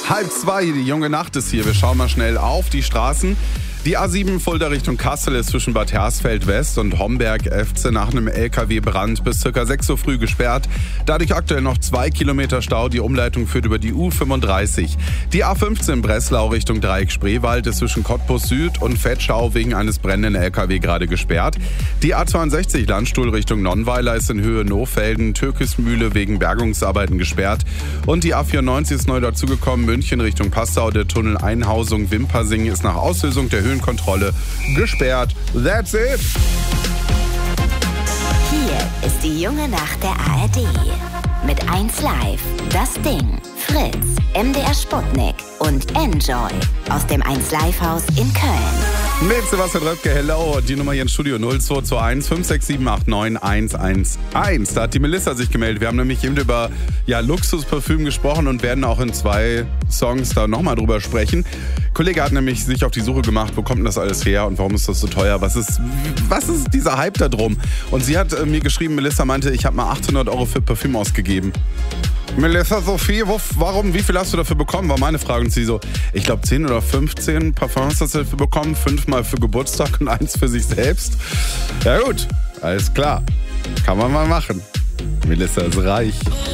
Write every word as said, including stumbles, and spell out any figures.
Halb zwei, die junge Nacht ist hier. Wir schauen mal schnell auf die Straßen. Die A sieben Fulda Richtung Kassel ist zwischen Bad Hersfeld West und Homberg-Efze nach einem L K W-Brand bis ca. sechs Uhr früh gesperrt. Dadurch aktuell noch zwei Kilometer Stau. Die Umleitung führt über die U fünfunddreißig. Die A fünfzehn Breslau Richtung Dreieck Spreewald ist zwischen Cottbus Süd und Vetschau wegen eines brennenden L K W gerade gesperrt. Die A zweiundsechzig Landstuhl Richtung Nonnweiler ist in Höhe Nohfelden, Türkismühle wegen Bergungsarbeiten gesperrt. Und die A vierundneunzig ist neu dazugekommen, München Richtung Passau. Der Tunnel Einhausung Wimpersing ist nach Auslösung der Höhenkontrolle gesperrt. That's it! Hier ist die junge Nacht der A R D. Mit eins Live, Das Ding, Fritz, M D R Sputnik und Enjoy aus dem eins Live Haus in Köln. Mit Sebastian Röpke, hello. Die Nummer hier im Studio null zwei zwei eins fünf sechs sieben acht neun eins eins eins. Da hat die Melissa sich gemeldet. Wir haben nämlich eben über ja, Luxusparfüm gesprochen und werden auch in zwei Songs da nochmal drüber sprechen. Ein Kollege hat nämlich sich auf die Suche gemacht, wo kommt denn das alles her und warum ist das so teuer? Was ist, was ist dieser Hype da drum? Und sie hat äh, mir geschrieben, Melissa meinte, ich habe mal achthundert Euro für Parfüm ausgegeben. Melissa, Sophie, warum, wie viel hast du dafür bekommen, war meine Frage. Und sie so, ich glaube zehn oder fünfzehn Parfums hast du dafür bekommen, fünfmal für Geburtstag und eins für sich selbst. Ja gut, alles klar, kann man mal machen. Melissa ist reich.